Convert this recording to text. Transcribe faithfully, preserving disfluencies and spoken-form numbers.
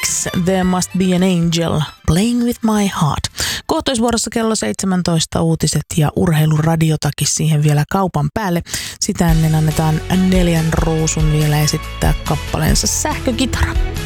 X, There Must Be an Angel, Playing with My Heart. Kohtoisvuorossa kello seitsemäntoista uutiset ja urheiluradiotakin siihen vielä kaupan päälle. Sitä ennen annetaan Neljän Ruusun vielä esittää kappaleensa Sähkökitara.